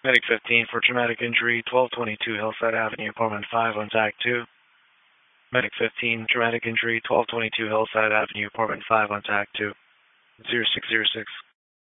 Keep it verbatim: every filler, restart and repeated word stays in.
Medic fifteen for traumatic injury, twelve twenty-two Hillside Avenue, Apartment five on Tag two. Medic fifteen, traumatic injury, twelve twenty-two Hillside Avenue, Apartment five on Tag two. zero six zero six.